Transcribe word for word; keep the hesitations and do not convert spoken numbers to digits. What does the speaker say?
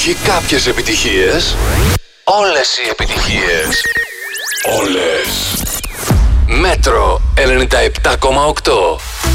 Έχει κάποιες επιτυχίες. Όλες οι επιτυχίες. Όλες. Μέτρο ενενήντα επτά κόμμα οκτώ.